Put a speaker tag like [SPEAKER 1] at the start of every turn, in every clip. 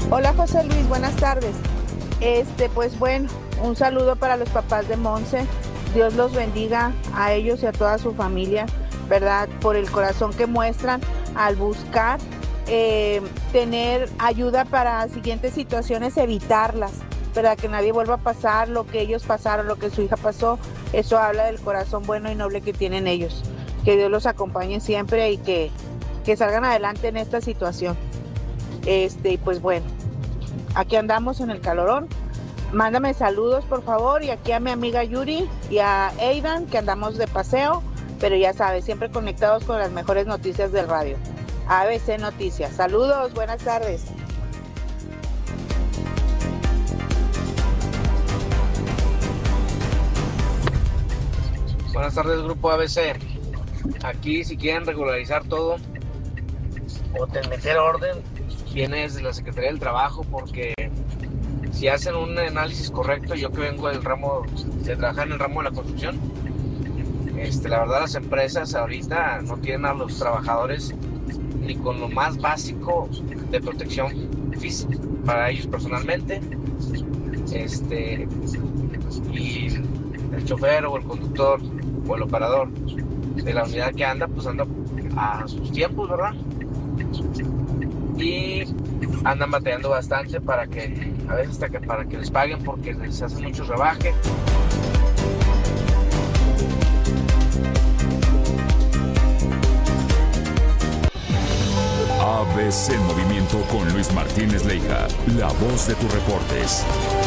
[SPEAKER 1] Hola José Luis, buenas tardes. Pues bueno, un saludo para los papás de Monse. Dios los bendiga a ellos y a toda su familia, ¿verdad? Por el corazón que muestran al buscar tener ayuda para siguientes situaciones, evitarlas, ¿verdad? Que nadie vuelva a pasar lo que ellos pasaron, lo que su hija pasó. Eso habla del corazón bueno y noble que tienen ellos. Que Dios los acompañe siempre y que salgan adelante en esta situación. Pues bueno, aquí andamos en el calorón. Mándame saludos, por favor, y aquí a mi amiga Yuri y a Aidan, que andamos de paseo, pero ya sabes, siempre conectados con las mejores noticias del radio. ABC Noticias. Saludos, buenas tardes.
[SPEAKER 2] Buenas tardes, Grupo ABC. Aquí, si quieren regularizar todo o meter orden, viene desde la Secretaría del Trabajo, porque si hacen un análisis correcto, yo que vengo del ramo de trabajar en el ramo de la construcción, la verdad las empresas ahorita no tienen a los trabajadores ni con lo más básico de protección física para ellos personalmente, y el chofer o el conductor o el operador de la unidad que anda, pues anda a sus tiempos, ¿verdad? Y andan batallando bastante para que, a veces hasta que para que les paguen, porque les hacen mucho rebaje.
[SPEAKER 3] ABC en movimiento con Luis Martínez Leija, la voz de tus reportes.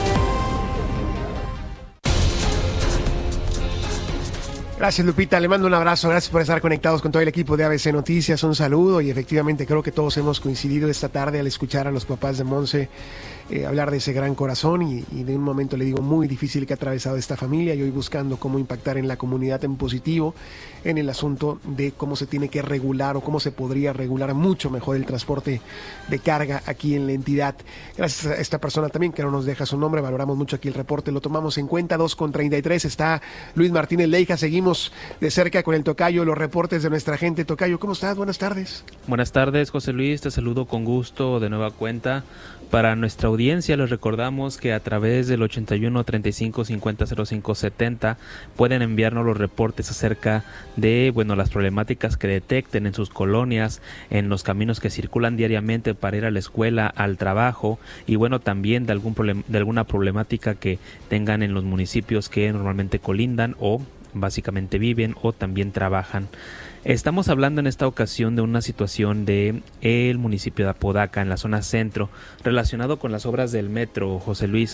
[SPEAKER 4] Gracias, Lupita, le mando un abrazo, gracias por estar conectados con todo el equipo de ABC Noticias, un saludo, y efectivamente creo que todos hemos coincidido esta tarde al escuchar a los papás de Monse hablar de ese gran corazón y de un momento, le digo, muy difícil que ha atravesado esta familia, y hoy buscando cómo impactar en la comunidad en positivo en el asunto de cómo se tiene que regular o cómo se podría regular mucho mejor el transporte de carga aquí en la entidad. Gracias a esta persona también que no nos deja su nombre, valoramos mucho aquí el reporte, lo tomamos en cuenta. 2:33 está Luis Martínez Leija, seguimos de cerca con el tocayo, los reportes de nuestra gente. Tocayo, ¿cómo estás? Buenas tardes.
[SPEAKER 5] Buenas tardes, José Luis, te saludo con gusto de nueva cuenta. Para nuestra audiencia les recordamos que a través del 81 35 50 05 70 pueden enviarnos los reportes acerca de las problemáticas que detecten en sus colonias, en los caminos que circulan diariamente para ir a la escuela, al trabajo, y también de alguna problemática que tengan en los municipios que normalmente colindan o básicamente viven o también trabajan. Estamos hablando en esta ocasión de una situación de el municipio de Apodaca, en la zona centro, relacionado con las obras del metro, José Luis,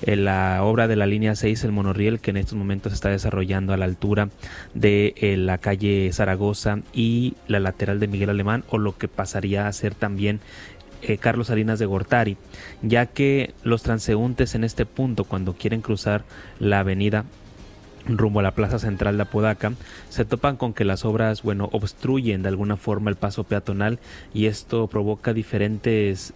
[SPEAKER 5] la obra de la línea 6, el monorriel, que en estos momentos se está desarrollando a la altura de la calle Zaragoza y la lateral de Miguel Alemán, o lo que pasaría a ser también Carlos Salinas de Gortari, ya que los transeúntes en este punto, cuando quieren cruzar la avenida rumbo a la plaza central de Apodaca, se topan con que las obras, obstruyen de alguna forma el paso peatonal, y esto provoca diferentes,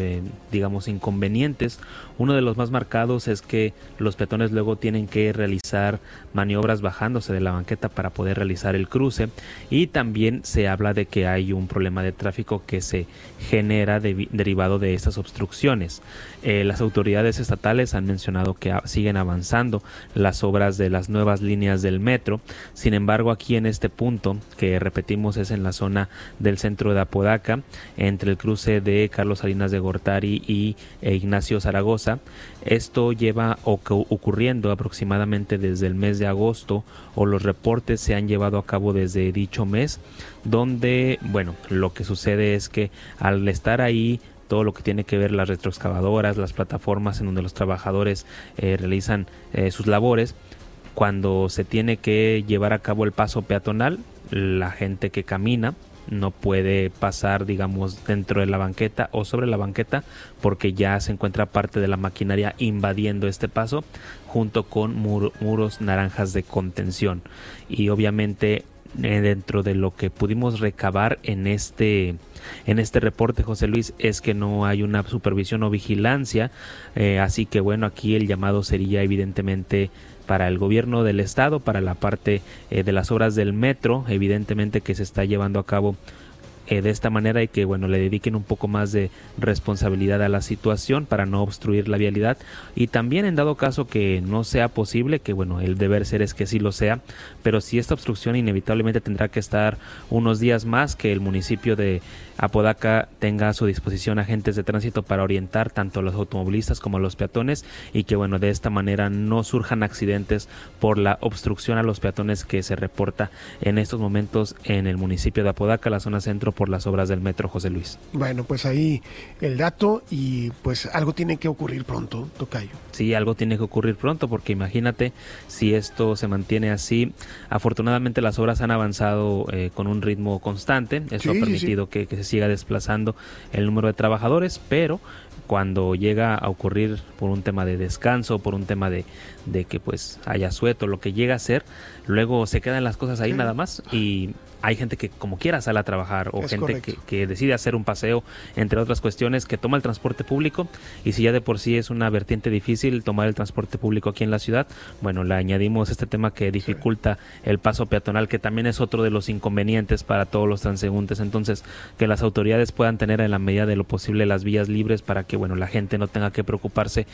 [SPEAKER 5] inconvenientes. Uno de los más marcados es que los peatones luego tienen que realizar maniobras bajándose de la banqueta para poder realizar el cruce, y también se habla de que hay un problema de tráfico que se genera derivado de estas obstrucciones. Las autoridades estatales han mencionado que siguen avanzando las obras de las nuevas líneas del metro. Sin embargo, aquí en este punto, que repetimos es en la zona del centro de Apodaca, entre el cruce de Carlos Salinas de Gortari y Ignacio Zaragoza, esto lleva ocurriendo aproximadamente desde el mes de agosto, o los reportes se han llevado a cabo desde dicho mes, donde lo que sucede es que al estar ahí todo lo que tiene que ver las retroexcavadoras, las plataformas en donde los trabajadores realizan sus labores, cuando se tiene que llevar a cabo el paso peatonal, la gente que camina no puede pasar, dentro de la banqueta o sobre la banqueta, porque ya se encuentra parte de la maquinaria invadiendo este paso, junto con muros naranjas de contención. Y obviamente dentro de lo que pudimos recabar en este reporte, José Luis, es que no hay una supervisión o vigilancia, así que aquí el llamado sería evidentemente para el gobierno del estado, para la parte de las obras del metro, evidentemente que se está llevando a cabo de esta manera y que bueno, le dediquen un poco más de responsabilidad a la situación para no obstruir la vialidad, y también en dado caso que no sea posible, que bueno, el deber ser es que sí lo sea, pero si esta obstrucción inevitablemente tendrá que estar unos días más, que el municipio de Apodaca tenga a su disposición agentes de tránsito para orientar tanto a los automovilistas como a los peatones, y que bueno, de esta manera no surjan accidentes por la obstrucción a los peatones que se reporta en estos momentos en el municipio de Apodaca, la zona centro, por las obras del metro José Luis.
[SPEAKER 4] Bueno, pues ahí el dato, y pues algo tiene que ocurrir pronto, tocayo.
[SPEAKER 5] Sí, algo tiene que ocurrir pronto, porque imagínate si esto se mantiene así. Afortunadamente las obras han avanzado con un ritmo constante, eso ha permitido que se siga desplazando el número de trabajadores, pero cuando llega a ocurrir por un tema de descanso, por un tema de que pues haya asueto, lo que llega a ser, luego se quedan las cosas ahí nada más, y hay gente que como quiera sale a trabajar, o es gente que decide hacer un paseo, entre otras cuestiones, que toma el transporte público, y si ya de por sí es una vertiente difícil tomar el transporte público aquí en la ciudad, bueno, le añadimos este tema que dificulta el paso peatonal, que también es otro de los inconvenientes para todos los transeúntes. Entonces, que las autoridades puedan tener en la medida de lo posible las vías libres para que bueno, la gente no tenga que preocuparse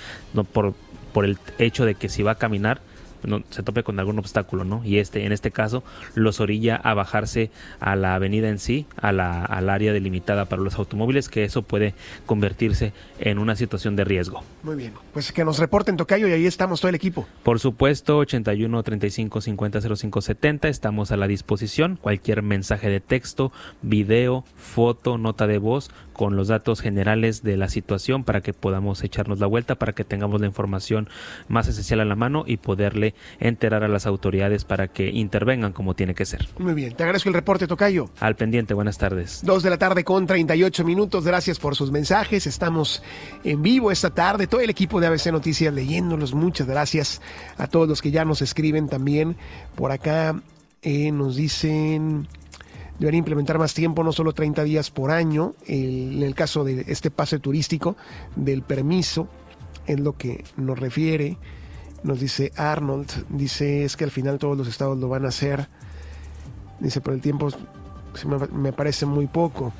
[SPEAKER 5] por el hecho de que si va a caminar no se tope con algún obstáculo, ¿no? Y en este caso los orilla a bajarse a la avenida en sí, al área delimitada para los automóviles, que eso puede convertirse en una situación de riesgo.
[SPEAKER 4] Muy bien, pues que nos reporten, tocayo, y ahí estamos todo el equipo.
[SPEAKER 5] Por supuesto, 81 35 50 05 70, estamos a la disposición. Cualquier mensaje de texto, video, foto, nota de voz, con los datos generales de la situación para que podamos echarnos la vuelta, para que tengamos la información más esencial a la mano y poderle enterar a las autoridades para que intervengan como tiene que ser.
[SPEAKER 4] Muy bien, te agradezco el reporte, tocayo.
[SPEAKER 5] Al pendiente, buenas tardes.
[SPEAKER 4] 2 de la tarde con 38 minutos, gracias por sus mensajes, estamos en vivo esta tarde, todo el equipo de ABC Noticias leyéndolos, muchas gracias a todos los que ya nos escriben también. Por acá nos dicen: debería implementar más tiempo, no solo 30 días por año, en el caso de este pase turístico, del permiso, es lo que nos refiere. Nos dice Arnold, dice, es que al final todos los estados lo van a hacer. Dice, por el tiempo me parece muy poco.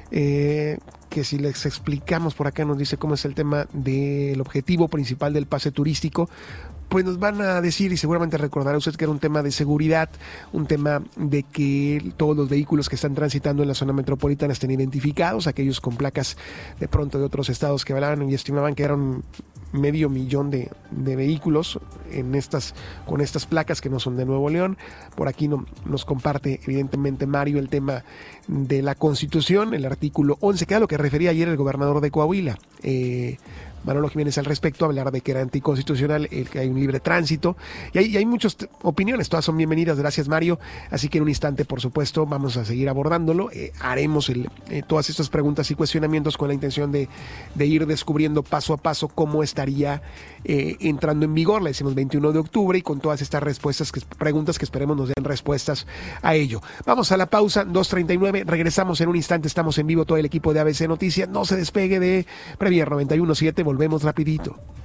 [SPEAKER 4] Que si les explicamos, por acá nos dice cómo es el tema del objetivo principal del pase turístico, pues nos van a decir, y seguramente recordará usted, que era un tema de seguridad, un tema de que todos los vehículos que están transitando en la zona metropolitana estén identificados, aquellos con placas de pronto de otros estados que hablaban y estimaban que eran 500,000 de vehículos con estas placas que no son de Nuevo León. Por aquí nos comparte evidentemente Mario el tema de la Constitución, el artículo 11, que era lo que refería ayer el gobernador de Coahuila, Manolo Jiménez, al respecto, hablar de que era anticonstitucional el que hay un libre tránsito, y hay muchas opiniones, todas son bienvenidas, gracias Mario, así que en un instante, por supuesto, vamos a seguir abordándolo, haremos todas estas preguntas y cuestionamientos con la intención de ir descubriendo paso a paso cómo estaría entrando en vigor. Le decimos 21 de octubre, y con todas estas preguntas que esperemos nos den respuestas a ello. Vamos a la pausa, 2:39, regresamos en un instante, estamos en vivo todo el equipo de ABC Noticias, no se despegue de Premier 91.7, volvemos rapidito.